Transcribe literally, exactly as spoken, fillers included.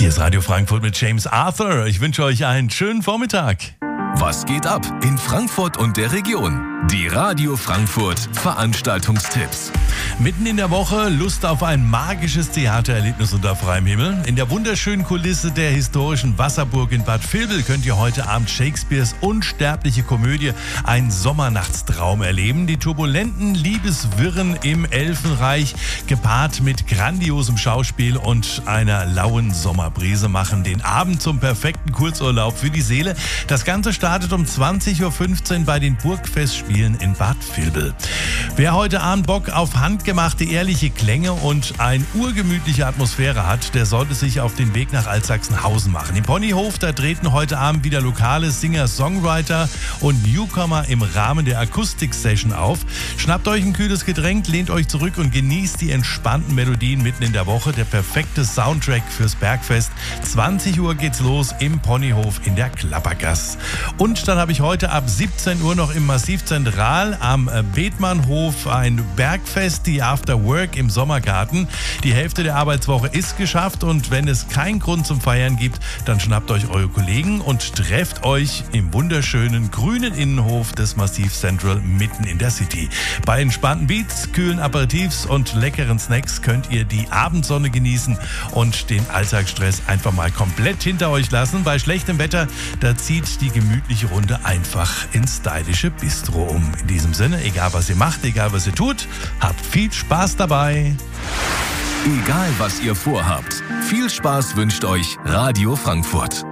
Hier ist Radio Frankfurt mit James Arthur. Ich wünsche euch einen schönen Vormittag. Was geht ab in Frankfurt und der Region? Die Radio Frankfurt Veranstaltungstipps. Mitten in der Woche Lust auf ein magisches Theatererlebnis unter freiem Himmel. In der wunderschönen Kulisse der historischen Wasserburg in Bad Vilbel könnt ihr heute Abend Shakespeares unsterbliche Komödie Ein Sommernachtstraum erleben. Die turbulenten Liebeswirren im Elfenreich, gepaart mit grandiosem Schauspiel und einer lauen Sommerbrise, machen den Abend zum perfekten Kurzurlaub für die Seele. Das Ganze startet um zwanzig Uhr fünfzehn bei den Burgfestspielen in Bad Vilbel. Wer heute Abend Bock auf handgemachte, ehrliche Klänge und eine urgemütliche Atmosphäre hat, der sollte sich auf den Weg nach Altsachsenhausen machen. Im Ponyhof, da treten heute Abend wieder lokale Singer, Songwriter und Newcomer im Rahmen der Akustik-Session auf. Schnappt euch ein kühles Getränk, lehnt euch zurück und genießt die entspannten Melodien mitten in der Woche. Der perfekte Soundtrack fürs Bergfest. zwanzig Uhr geht's los im Ponyhof in der Klappergasse. Und dann habe ich heute ab siebzehn Uhr noch im Massiv Zentral am Bethmannhof ein Bergfest, die After Work im Sommergarten. Die Hälfte der Arbeitswoche ist geschafft und wenn es keinen Grund zum Feiern gibt, dann schnappt euch eure Kollegen und trefft euch im wunderschönen grünen Innenhof des Massiv Central mitten in der City. Bei entspannten Beats, kühlen Aperitifs und leckeren Snacks könnt ihr die Abendsonne genießen und den Alltagsstress einfach mal komplett hinter euch lassen. Bei schlechtem Wetter, da zieht die gemütliche Runde einfach ins stylische Bistro um. In diesem Sinne, egal was ihr macht, egal was ihr tut, habt viel Spaß dabei. Egal was ihr vorhabt, viel Spaß wünscht euch Radio Frankfurt.